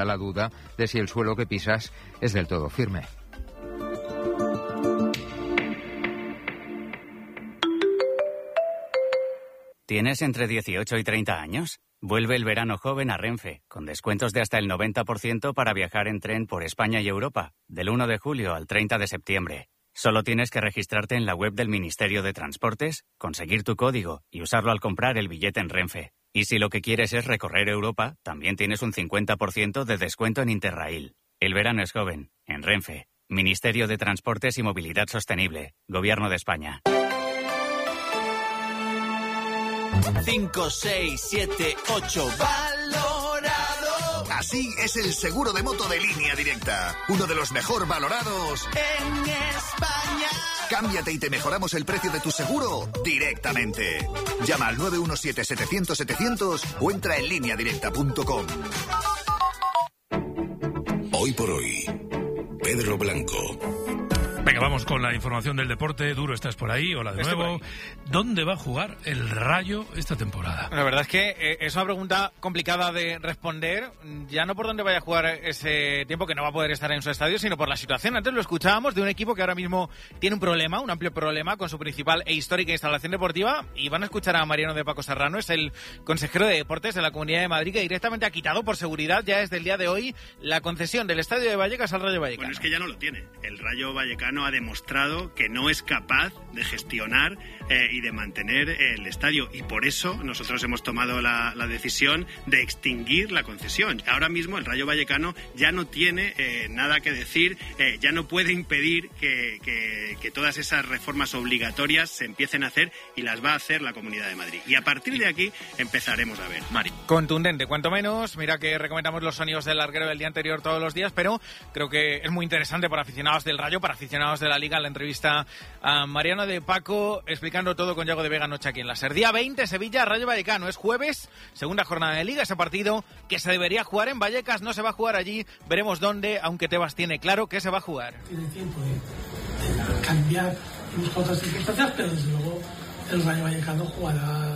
la duda de si el suelo que pisas es del todo firme. ¿Tienes entre 18 y 30 años? Vuelve el verano joven a Renfe, con descuentos de hasta el 90% para viajar en tren por España y Europa, del 1 de julio al 30 de septiembre. Solo tienes que registrarte en la web del Ministerio de Transportes, conseguir tu código y usarlo al comprar el billete en Renfe. Y si lo que quieres es recorrer Europa, también tienes un 50% de descuento en Interrail. El verano es joven, en Renfe. Ministerio de Transportes y Movilidad Sostenible, Gobierno de España. 5, 6, 7, 8, valorado. Así es el seguro de moto de Línea Directa. Uno de los mejor valorados en España. Cámbiate y te mejoramos el precio de tu seguro directamente. Llama al 917-700-700 o entra en lineadirecta.com. Hoy por hoy, Pedro Blanco. Venga, vamos con la información del deporte. Duro, estás por ahí. Hola de nuevo. ¿Dónde va a jugar el Rayo esta temporada? La verdad es que es una pregunta complicada de responder, ya no por dónde vaya a jugar ese tiempo, que no va a poder estar en su estadio, sino por la situación. Antes lo escuchábamos de un equipo que ahora mismo tiene un problema, un amplio problema con su principal e histórica instalación deportiva, y van a escuchar a Mariano de Paco Serrano, es el consejero de Deportes de la Comunidad de Madrid, que directamente ha quitado por seguridad ya desde el día de hoy la concesión del Estadio de Vallecas al Rayo Vallecano. Bueno, es que ya no lo tiene. El Rayo Vallecano ha demostrado que no es capaz de gestionar y de mantener el estadio, y por eso nosotros hemos tomado la decisión de extinguir la concesión. Ahora mismo el Rayo Vallecano ya no tiene nada que decir, ya no puede impedir que todas esas reformas obligatorias se empiecen a hacer, y las va a hacer la Comunidad de Madrid. Y a partir de aquí empezaremos a ver. Mari. Contundente, cuanto menos. Mira que recomendamos los sonidos del larguero del día anterior todos los días, pero creo que es muy interesante para aficionados del Rayo, para aficionados de la Liga, la entrevista a Mariano de Paco explicando todo con Yago de Vega anoche aquí en la SER. Día 20, Sevilla, Rayo Vallecano. Es jueves, segunda jornada de Liga. Ese partido que se debería jugar en Vallecas no se va a jugar allí. Veremos dónde, aunque Tebas tiene claro que se va a jugar. Tiene tiempo de cambiar y buscar otras circunstancias, pero desde luego el Rayo Vallecano jugará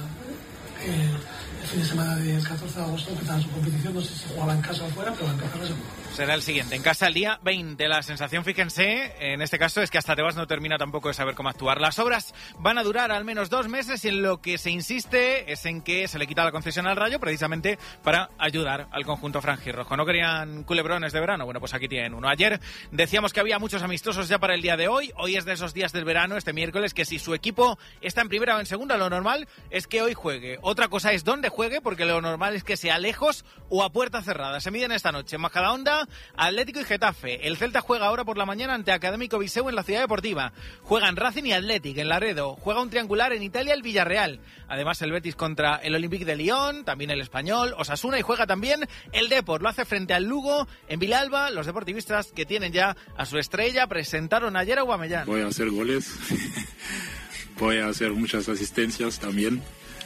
el fin de semana del 14 de agosto, empezará su competición. No sé si jugaba en casa o fuera, pero va a empezar seguro. Será el siguiente, en casa el día 20. La sensación, fíjense, en este caso es que hasta Tebas no termina tampoco de saber cómo actuar. Las obras van a durar al menos 2 meses y en lo que se insiste es en que se le quita la concesión al Rayo precisamente para ayudar al conjunto franjirrojo. ¿No querían culebrones de verano? Bueno, pues aquí tienen uno. Ayer decíamos que había muchos amistosos ya para el día de hoy. Hoy es de esos días del verano, este miércoles, que si su equipo está en primera o en segunda, lo normal es que hoy juegue. Otra cosa es dónde juegue, porque lo normal es que sea lejos o a puerta cerrada. Se miden esta noche en Majadahonda, Atlético y Getafe. El Celta juega ahora por la mañana ante Académico Viseu en la Ciudad Deportiva. Juegan Racing y Athletic en Laredo. Juega un triangular en Italia el Villarreal. Además el Betis contra el Olympique de Lyon, también el Español, Osasuna, y juega también el Depor. Lo hace frente al Lugo en Vilalba. Los deportivistas que tienen ya a su estrella presentaron ayer a Aubameyang. Voy a hacer goles, voy a hacer muchas asistencias también.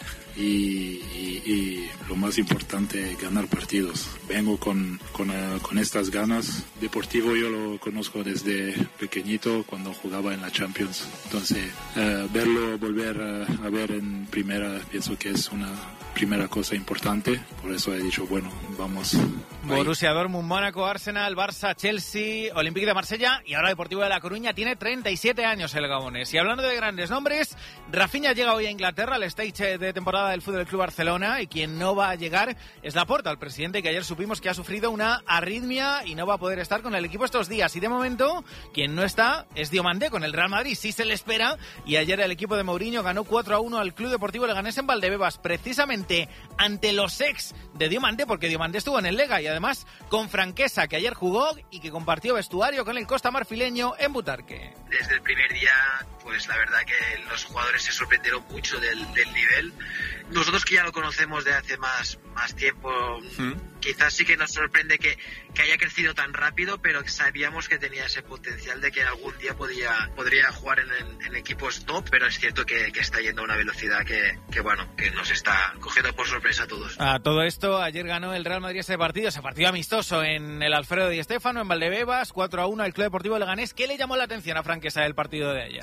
Y lo más importante, ganar partidos. Vengo con estas ganas. Deportivo yo lo conozco desde pequeñito, cuando jugaba en la Champions. Entonces, verlo volver a ver en primera, pienso que es una primera cosa importante. Por eso he dicho, bueno, vamos. Borussia Dortmund, Mónaco, Arsenal, Barça, Chelsea, Olympique de Marsella y ahora Deportivo de La Coruña. Tiene 37 años el gabonés. Y hablando de grandes nombres, Rafinha llega hoy a Inglaterra al stage de temporada del Fútbol Club Barcelona, y quien no va a llegar es Laporta, el presidente, que ayer supimos que ha sufrido una arritmia y no va a poder estar con el equipo estos días. Y de momento, quien no está es Diomandé con el Real Madrid. Sí se le espera, y ayer el equipo de Mourinho ganó 4-1 al Club Deportivo Leganés en Valdebebas, precisamente ante los ex de Diomandé, porque Diomandé estuvo en el Lega, y además con Franquesa, que ayer jugó y que compartió vestuario con el Costa Marfileño en Butarque. Desde el primer día, pues la verdad que los jugadores se sorprendieron mucho del nivel. Nosotros, que ya lo conocemos de hace más tiempo, quizás sí que nos sorprende que haya crecido tan rápido, pero sabíamos que tenía ese potencial de que algún día podría jugar en equipos top, pero es cierto que está yendo a una velocidad que nos está cogiendo por sorpresa a todos. A todo esto, ayer ganó el Real Madrid ese partido amistoso en el Alfredo Di Stéfano, en Valdebebas, 4-1 al Club Deportivo Leganés. ¿Qué le llamó la atención a Franquesa del partido de ayer?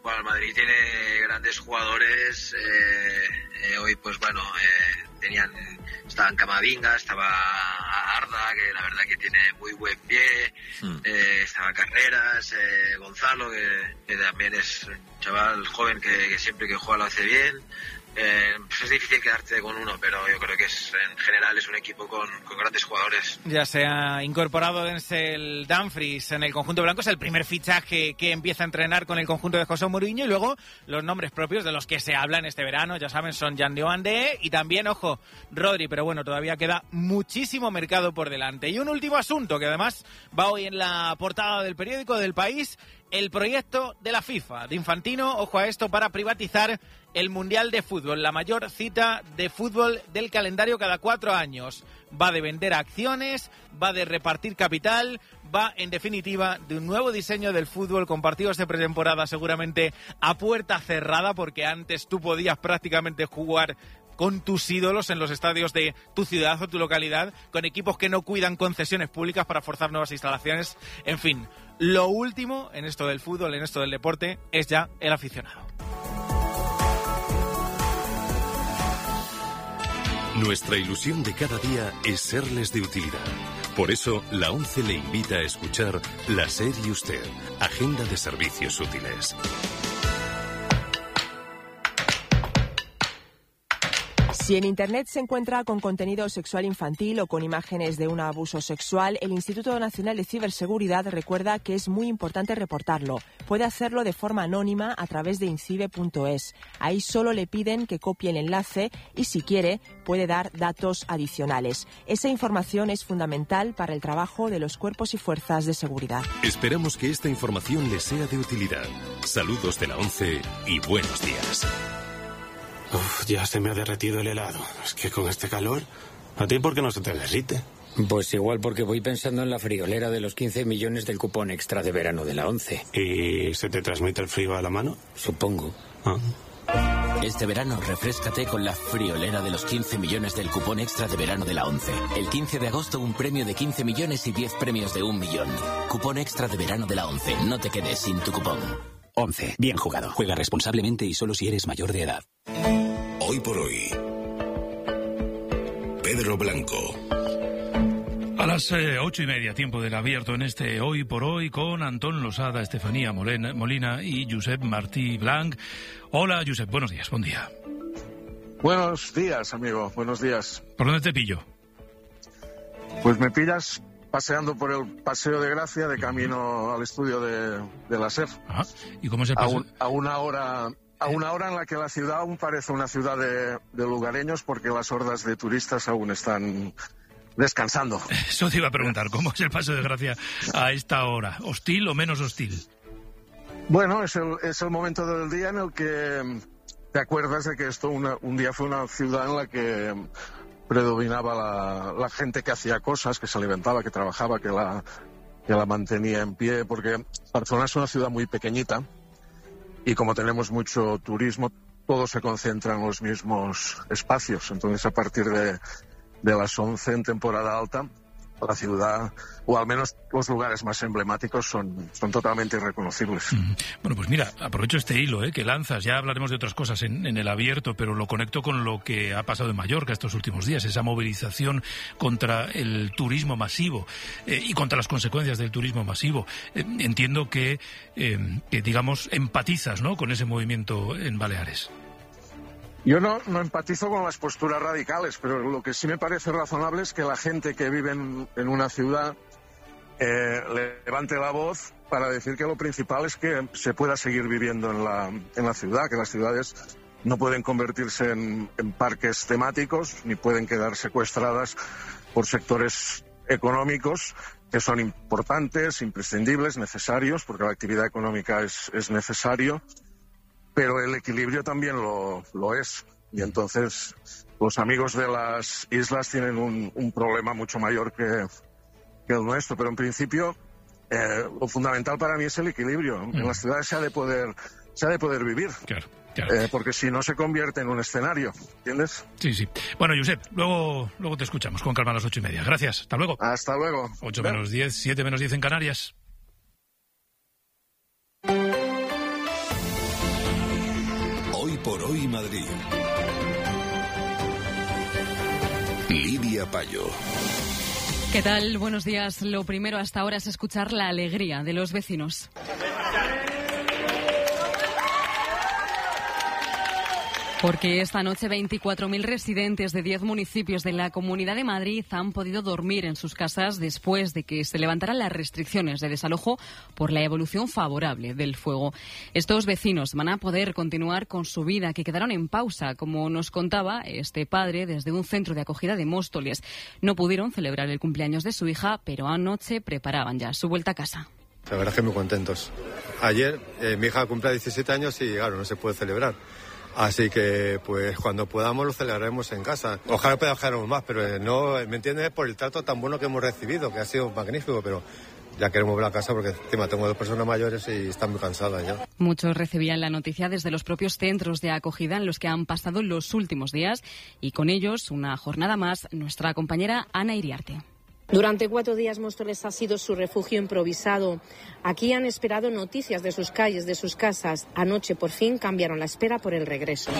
Bueno, el Madrid tiene grandes jugadores. Hoy, pues bueno, estaban Camavinga, estaba Arda, que la verdad que tiene muy buen pie. Estaba Carreras, Gonzalo, que también es un chaval joven que siempre que juega lo hace bien. Pues es difícil quedarte con uno, pero yo creo que en general es un equipo con grandes jugadores. Ya se ha incorporado Denzel Dumfries en el conjunto blanco, es el primer fichaje que empieza a entrenar con el conjunto de José Mourinho, y luego los nombres propios de los que se habla en este verano, ya saben, son Jan Diomande y también, ojo, Rodri, pero bueno, todavía queda muchísimo mercado por delante. Y un último asunto que además va hoy en la portada del periódico del País: el proyecto de la FIFA, de Infantino, ojo a esto, para privatizar el Mundial de Fútbol, la mayor cita de fútbol del calendario cada 4 años. Va de vender acciones, va de repartir capital, va, en definitiva, de un nuevo diseño del fútbol con partidos de pretemporada seguramente a puerta cerrada, porque antes tú podías prácticamente jugar con tus ídolos en los estadios de tu ciudad o tu localidad, con equipos que no cuidan concesiones públicas para forzar nuevas instalaciones. En fin, lo último en esto del fútbol, en esto del deporte, es ya el aficionado. Nuestra ilusión de cada día es serles de utilidad. Por eso, la ONCE le invita a escuchar La SER y Usted, Agenda de Servicios Útiles. Si en Internet se encuentra con contenido sexual infantil o con imágenes de un abuso sexual, el Instituto Nacional de Ciberseguridad recuerda que es muy importante reportarlo. Puede hacerlo de forma anónima a través de incibe.es. Ahí solo le piden que copie el enlace y, si quiere, puede dar datos adicionales. Esa información es fundamental para el trabajo de los cuerpos y fuerzas de seguridad. Esperamos que esta información les sea de utilidad. Saludos de la ONCE y buenos días. Uf, ya se me ha derretido el helado. Es que con este calor, ¿a ti por qué no se te derrite? Pues igual porque voy pensando en la friolera de los 15 millones del cupón extra de verano de la ONCE. ¿Y se te transmite el frío a la mano? Supongo. Este verano refréscate con la friolera de los 15 millones del cupón extra de verano de la ONCE. El 15 de agosto un premio de 15 millones y 10 premios de 1 millón. Cupón extra de verano de la ONCE. No te quedes sin tu cupón. ONCE. Bien jugado. Juega responsablemente y solo si eres mayor de edad. Hoy por hoy, Pedro Blanco. A las 8:30, tiempo del abierto en este Hoy por Hoy, con Antón Losada, Estefanía Molina y Josep Martí Blanc. Hola, Josep, buenos días, buen día. Buenos días, amigo, buenos días. ¿Por dónde te pillo? Pues me pillas paseando por el Paseo de Gracia, de camino al estudio de la SER. Ajá. ¿Y cómo se pasa? A una hora en la que la ciudad aún parece una ciudad de lugareños, porque las hordas de turistas aún están descansando. Eso te iba a preguntar, ¿cómo es el Paseo de Gracia a esta hora? ¿Hostil o menos hostil? Bueno, es el momento del día en el que te acuerdas de que esto un día fue una ciudad en la que predominaba la gente que hacía cosas, que se alimentaba, que trabajaba, que la mantenía en pie, porque Barcelona es una ciudad muy pequeñita y como tenemos mucho turismo, todo se concentra en los mismos espacios. Entonces, a partir de las 11 en temporada alta, la ciudad, o al menos los lugares más emblemáticos, son totalmente irreconocibles. Bueno, pues mira, aprovecho este hilo que lanzas. Ya hablaremos de otras cosas en el abierto, pero lo conecto con lo que ha pasado en Mallorca estos últimos días, esa movilización contra el turismo masivo y contra las consecuencias del turismo masivo. Entiendo que digamos, empatizas, ¿no?, con ese movimiento en Baleares. Yo no empatizo con las posturas radicales, pero lo que sí me parece razonable es que la gente que vive en una ciudad levante la voz para decir que lo principal es que se pueda seguir viviendo en la ciudad, que las ciudades no pueden convertirse en parques temáticos ni pueden quedar secuestradas por sectores económicos que son importantes, imprescindibles, necesarios, porque la actividad económica es necesario, pero el equilibrio también lo es. Y entonces los amigos de las islas tienen un problema mucho mayor que el nuestro. Pero en principio lo fundamental para mí es el equilibrio. En las ciudades se ha de poder vivir. Claro. Porque si no se convierte en un escenario, ¿entiendes? Sí. Bueno, Josep, luego te escuchamos con calma a las 8:30. Gracias, hasta luego. Hasta luego. 8 menos 10, 7 menos 10 en Canarias. por Hoy Madrid. Lidia Payo. ¿Qué tal? Buenos días. Lo primero hasta ahora es escuchar la alegría de los vecinos. Porque esta noche 24.000 residentes de 10 municipios de la Comunidad de Madrid han podido dormir en sus casas después de que se levantaran las restricciones de desalojo por la evolución favorable del fuego. Estos vecinos van a poder continuar con su vida, que quedaron en pausa, como nos contaba este padre desde un centro de acogida de Móstoles. No pudieron celebrar el cumpleaños de su hija, pero anoche preparaban ya su vuelta a casa. La verdad es que muy contentos. Ayer mi hija cumple 17 años y claro, no se puede celebrar. Así que, pues, cuando podamos lo celebraremos en casa. Ojalá pueda dejarnos más, pero no, ¿me entiendes? Por el trato tan bueno que hemos recibido, que ha sido magnífico, pero ya queremos volver a casa porque encima tengo 2 personas mayores y están muy cansadas ya. Muchos recibían la noticia desde los propios centros de acogida en los que han pasado los últimos días y con ellos, una jornada más, nuestra compañera Ana Iriarte. Durante 4 días Móstoles ha sido su refugio improvisado. Aquí han esperado noticias de sus calles, de sus casas. Anoche por fin cambiaron la espera por el regreso.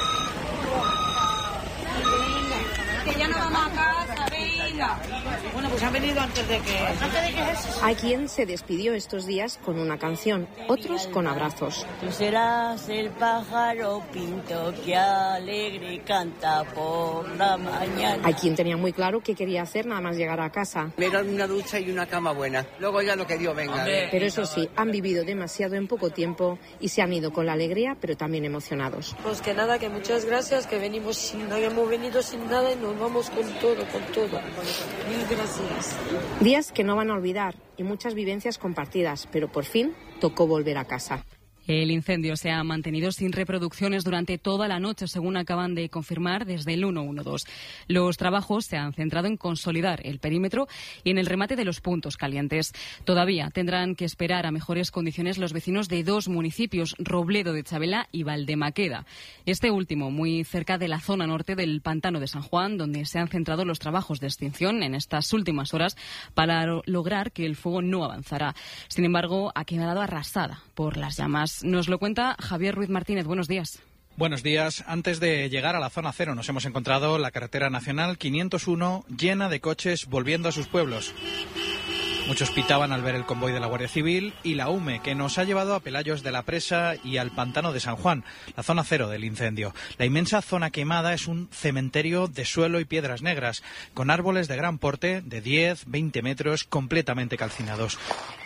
Que ya no vamos a casa, venga. Bueno, pues han venido antes de que... Hay quien se despidió estos días con una canción, otros con abrazos. Tú serás el pájaro pinto que alegre canta por la mañana. Hay quien tenía muy claro qué quería hacer nada más llegar a casa. Me dan una ducha y una cama buena. Luego ya lo que Dios venga. Pero eso sí, han vivido demasiado en poco tiempo y se han ido con la alegría, pero también emocionados. Pues que nada, que muchas gracias, que hemos venido sin nada y nos vamos con todo, con todo. Mil gracias. Días que no van a olvidar y muchas vivencias compartidas, pero por fin tocó volver a casa. El incendio se ha mantenido sin reproducciones durante toda la noche, según acaban de confirmar desde el 112. Los trabajos se han centrado en consolidar el perímetro y en el remate de los puntos calientes. Todavía tendrán que esperar a mejores condiciones los vecinos de 2 municipios, Robledo de Chabela y Valdemaqueda. Este último, muy cerca de la zona norte del Pantano de San Juan, donde se han centrado los trabajos de extinción en estas últimas horas para lograr que el fuego no avanzara. Sin embargo, ha quedado arrasada por las llamas. Nos lo cuenta Javier Ruiz Martínez. Buenos días. Buenos días. Antes de llegar a la zona cero nos hemos encontrado la carretera nacional 501 llena de coches volviendo a sus pueblos. Muchos pitaban al ver el convoy de la Guardia Civil y la UME, que nos ha llevado a Pelayos de la Presa y al Pantano de San Juan, la zona cero del incendio. La inmensa zona quemada es un cementerio de suelo y piedras negras, con árboles de gran porte, de 10, 20 metros, completamente calcinados.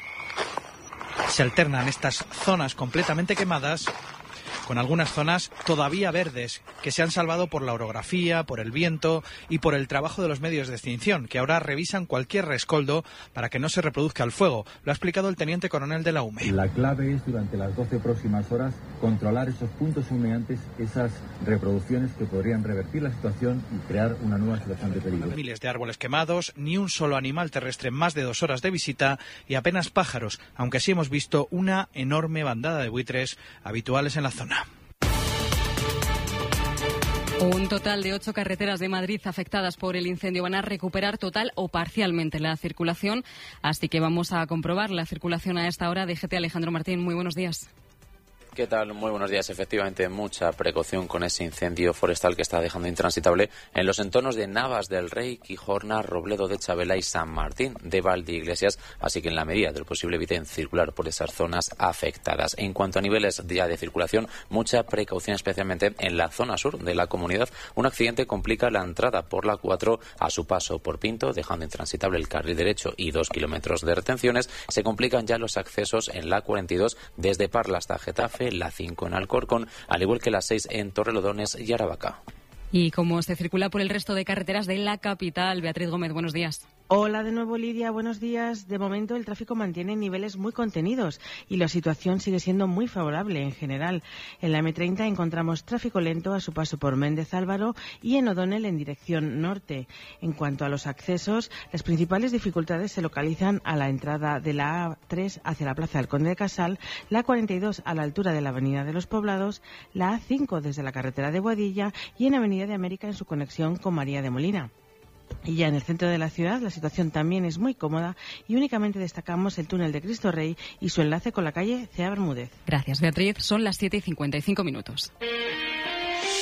Se alternan estas zonas completamente quemadas con algunas zonas todavía verdes que se han salvado por la orografía, por el viento y por el trabajo de los medios de extinción, que ahora revisan cualquier rescoldo para que no se reproduzca el fuego. Lo ha explicado el teniente coronel de la UME. La clave es, durante las 12 próximas horas, controlar esos puntos humeantes, esas reproducciones que podrían revertir la situación y crear una nueva situación de peligro. Miles de árboles quemados, ni un solo animal terrestre en más de 2 horas de visita y apenas pájaros, aunque sí hemos visto una enorme bandada de buitres habituales en la zona. Un total de 8 carreteras de Madrid afectadas por el incendio van a recuperar total o parcialmente la circulación, así que vamos a comprobar la circulación a esta hora. DGT Alejandro Martín, muy buenos días. ¿Qué tal? Muy buenos días. Efectivamente, mucha precaución con ese incendio forestal que está dejando intransitable en los entornos de Navas del Rey, Quijorna, Robledo de Chabela y San Martín de Valdeiglesias, así que en la medida del posible eviten circular por esas zonas afectadas. En cuanto a niveles ya de circulación, mucha precaución especialmente en la zona sur de la comunidad. Un accidente complica la entrada por la 4 a su paso por Pinto, dejando intransitable el carril derecho y 2 kilómetros de retenciones. Se complican ya los accesos en la 42 desde Parla hasta Getafe, la 5 en Alcorcón, al igual que la 6 en Torrelodones y Aravaca. ¿Y cómo se circula por el resto de carreteras de la capital? Beatriz Gómez, buenos días. Hola de nuevo, Lidia, buenos días. De momento el tráfico mantiene niveles muy contenidos y la situación sigue siendo muy favorable en general. En la M30 encontramos tráfico lento a su paso por Méndez Álvaro y en O'Donnell en dirección norte. En cuanto a los accesos, las principales dificultades se localizan a la entrada de la A3 hacia la Plaza del Conde de Casal, la 42 a la altura de la Avenida de los Poblados, la A5 desde la carretera de Boadilla y en Avenida de América en su conexión con María de Molina. Y ya en el centro de la ciudad la situación también es muy cómoda y únicamente destacamos el túnel de Cristo Rey y su enlace con la calle Cea Bermúdez. Gracias, Beatriz. Son las 7:55 minutos.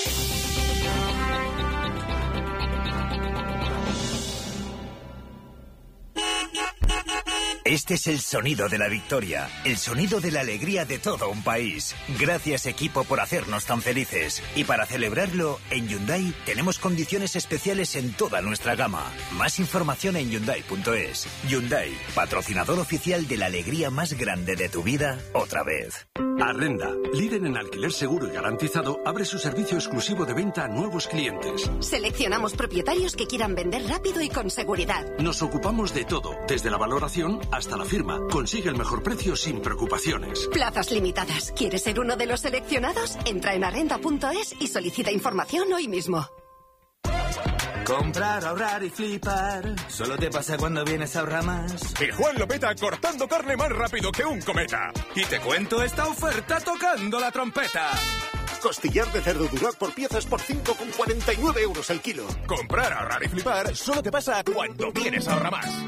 Este es el sonido de la victoria, el sonido de la alegría de todo un país. Gracias, equipo, por hacernos tan felices. Y para celebrarlo, en Hyundai tenemos condiciones especiales en toda nuestra gama. Más información en Hyundai.es. Hyundai, patrocinador oficial de la alegría más grande de tu vida, otra vez. Arrenda, líder en alquiler seguro y garantizado, abre su servicio exclusivo de venta a nuevos clientes. Seleccionamos propietarios que quieran vender rápido y con seguridad. Nos ocupamos de todo, desde la valoración hasta la firma. Consigue el mejor precio sin preocupaciones. Plazas limitadas. ¿Quieres ser uno de los seleccionados? Entra en arrenda.es y solicita información hoy mismo. Comprar, ahorrar y flipar. Solo te pasa cuando vienes a Ahorramás. Y Juan lo peta cortando carne más rápido que un cometa. Y te cuento esta oferta tocando la trompeta. Costillar de cerdo Duroc por piezas por 5,49 euros el kilo. Comprar, ahorrar y flipar solo te pasa cuando vienes a Ahorramás.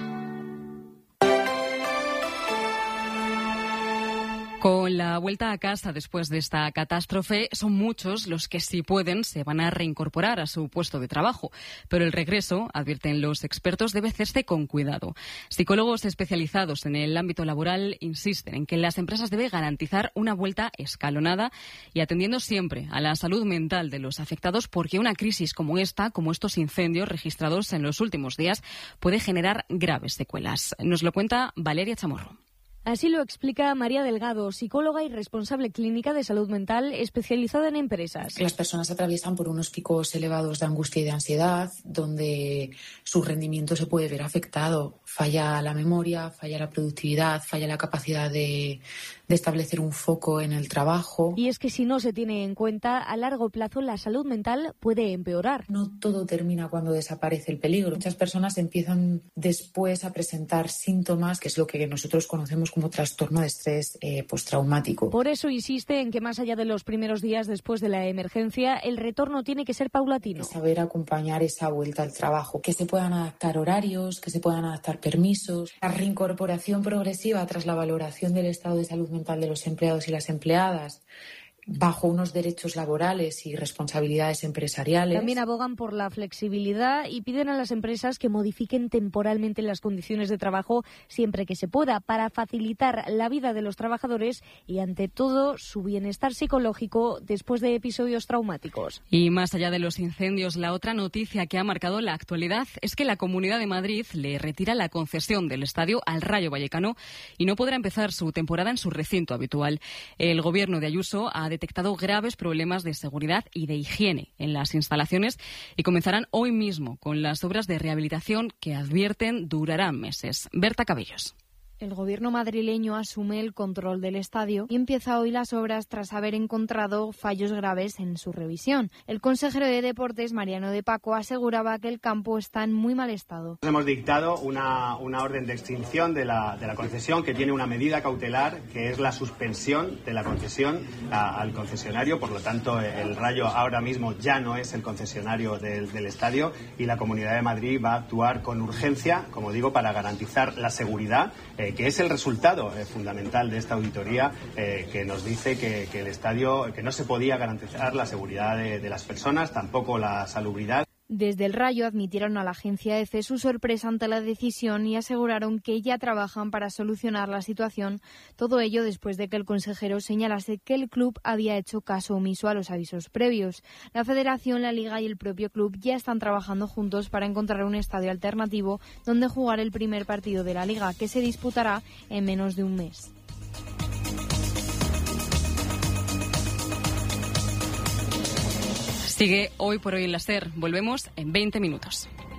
Con la vuelta a casa después de esta catástrofe, son muchos los que, si pueden, se van a reincorporar a su puesto de trabajo. Pero el regreso, advierten los expertos, debe hacerse con cuidado. Psicólogos especializados en el ámbito laboral insisten en que las empresas deben garantizar una vuelta escalonada y atendiendo siempre a la salud mental de los afectados, porque una crisis como esta, como estos incendios registrados en los últimos días, puede generar graves secuelas. Nos lo cuenta Valeria Chamorro. Así lo explica María Delgado, psicóloga y responsable clínica de salud mental especializada en empresas. Las personas atraviesan por unos picos elevados de angustia y de ansiedad, donde su rendimiento se puede ver afectado. Falla la memoria, falla la productividad, falla la capacidad de establecer un foco en el trabajo. Y es que si no se tiene en cuenta, a largo plazo la salud mental puede empeorar. No todo termina cuando desaparece el peligro. Muchas personas empiezan después a presentar síntomas, que es lo que nosotros conocemos como trastorno de estrés postraumático. Por eso insiste en que más allá de los primeros días después de la emergencia, el retorno tiene que ser paulatino. Saber acompañar esa vuelta al trabajo, que se puedan adaptar horarios, que se puedan adaptar permisos, la reincorporación progresiva tras la valoración del estado de salud mental de los empleados y las empleadas, bajo unos derechos laborales y responsabilidades empresariales. También abogan por la flexibilidad y piden a las empresas que modifiquen temporalmente las condiciones de trabajo siempre que se pueda, para facilitar la vida de los trabajadores y, ante todo, su bienestar psicológico después de episodios traumáticos. Y más allá de los incendios, la otra noticia que ha marcado la actualidad es que la Comunidad de Madrid le retira la concesión del estadio al Rayo Vallecano y no podrá empezar su temporada en su recinto habitual. El gobierno de Ayuso ha detectado graves problemas de seguridad y de higiene en las instalaciones y comenzarán hoy mismo con las obras de rehabilitación que, advierten, durarán meses. Berta Cabellos. El gobierno madrileño asume el control del estadio y empieza hoy las obras tras haber encontrado fallos graves en su revisión. El consejero de Deportes, Mariano de Paco, aseguraba que el campo está en muy mal estado. Hemos dictado una orden de extinción de la concesión, que tiene una medida cautelar, que es la suspensión de la concesión al concesionario. Por lo tanto, el Rayo ahora mismo ya no es el concesionario del estadio, y la Comunidad de Madrid va a actuar con urgencia, como digo, para garantizar la seguridad, que es el resultado fundamental de esta auditoría, que nos dice que el estadio, que no se podía garantizar la seguridad de las personas, tampoco la salubridad. Desde el Rayo admitieron a la agencia EFE su sorpresa ante la decisión y aseguraron que ya trabajan para solucionar la situación. Todo ello después de que el consejero señalase que el club había hecho caso omiso a los avisos previos. La Federación, la Liga y el propio club ya están trabajando juntos para encontrar un estadio alternativo donde jugar el primer partido de la Liga, que se disputará en menos de un mes. Sigue Hoy por Hoy en la SER. Volvemos en 20 minutos.